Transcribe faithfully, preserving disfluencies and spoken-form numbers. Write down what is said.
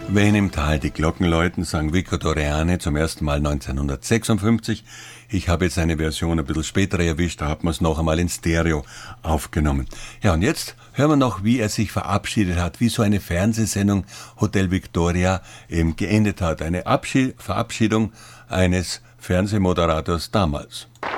Wenn im Tal die Glocken läuten, sang Vico Torreani zum ersten Mal neunzehnhundertsechsundfünfzig. Ich habe jetzt eine Version ein bisschen später erwischt, da hat man es noch einmal in Stereo aufgenommen. Ja, und jetzt hören wir noch, wie er sich verabschiedet hat, wie so eine Fernsehsendung Hotel Victoria eben geendet hat. Eine Abschied- Verabschiedung eines Fernsehmoderators damals.